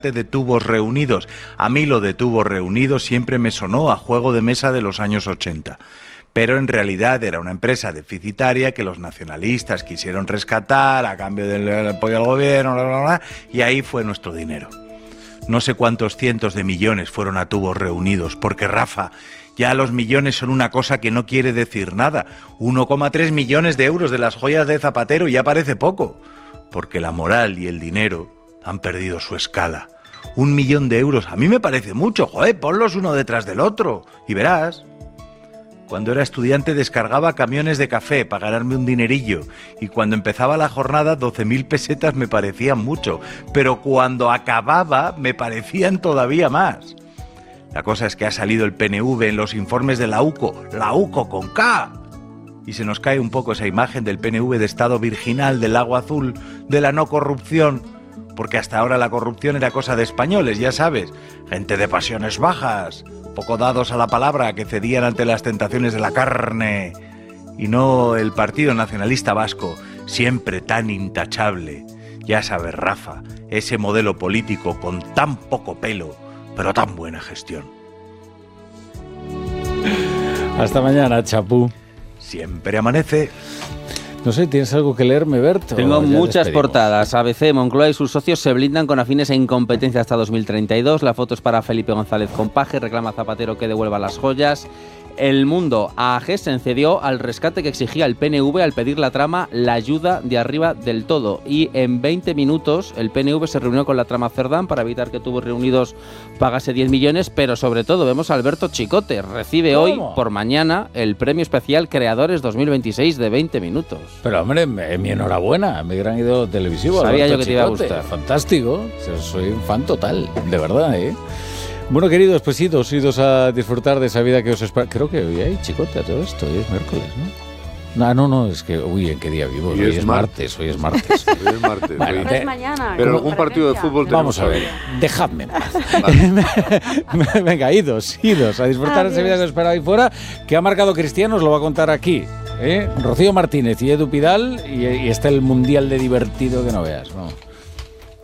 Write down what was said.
de Tubos Reunidos. A mí lo de Tubos Reunidos siempre me sonó a juego de mesa de los años 80. Pero en realidad era una empresa deficitaria que los nacionalistas quisieron rescatar a cambio del apoyo al gobierno, bla, bla, bla, y ahí fue nuestro dinero. No sé cuántos cientos de millones fueron a Tubos Reunidos, porque Rafa, ya los millones son una cosa que no quiere decir nada. 1,3 millones de euros de las joyas de Zapatero ya parece poco, porque la moral y el dinero han perdido su escala. 1 millón de euros, a mí me parece mucho, joder, ponlos uno detrás del otro, y verás. Cuando era estudiante descargaba camiones de café para ganarme un dinerillo, y cuando empezaba la jornada 12.000 pesetas me parecían mucho, pero cuando acababa me parecían todavía más. La cosa es que ha salido el PNV en los informes de la UCO con K, y se nos cae un poco esa imagen del PNV de estado virginal, del agua azul, de la no corrupción, porque hasta ahora la corrupción era cosa de españoles, ya sabes, gente de pasiones bajas, poco dados a la palabra, que cedían ante las tentaciones de la carne, y no el Partido Nacionalista Vasco, siempre tan intachable. Ya sabes, Rafa, ese modelo político con tan poco pelo, pero tan buena gestión. Hasta mañana, chapú. Siempre amanece. No sé, ¿tienes algo que leerme, Berto? Tengo muchas portadas. ABC, Moncloa y sus socios se blindan con afines e incompetencia hasta 2032. La foto es para Felipe González Compaje. Reclama a Zapatero que devuelva las joyas. El Mundo, AAG se encedió al rescate que exigía el PNV al pedir la trama La ayuda de arriba del todo. Y en 20 minutos el PNV se reunió con la trama Cerdán para evitar que Tubos Reunidos pagase 10 millones, pero sobre todo vemos a Alberto Chicote. Recibe hoy por mañana el premio especial Creadores 2026 de 20 minutos. Pero hombre, mi enhorabuena, mi gran ídolo televisivo. Sabía Alberto yo que te iba a gustar. Fantástico, soy un fan total, de verdad, ¿eh? Bueno, queridos, pues idos a disfrutar de esa vida que os espera. Creo que hoy hay Chicote a todo esto, hoy es miércoles, ¿no? No, es que, ¿en qué día vivo? Hoy es martes. Hoy es martes. Bueno, es mañana. Pero algún partido de fútbol vamos a ver, dejadme en paz. Venga, idos a disfrutar de esa vida que os espera ahí fuera, que ha marcado Cristiano, os lo va a contar aquí. Rocío Martínez y Edu Pidal, y está el mundial de divertido que no veas. Vamos.